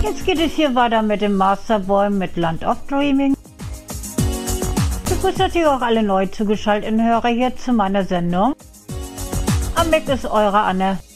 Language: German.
Jetzt geht es hier weiter mit dem Masterboy mit Land of Dreaming. Ich begrüße natürlich auch alle neu zugeschalteten Hörer hier zu meiner Sendung. Am Mic ist eure Anne.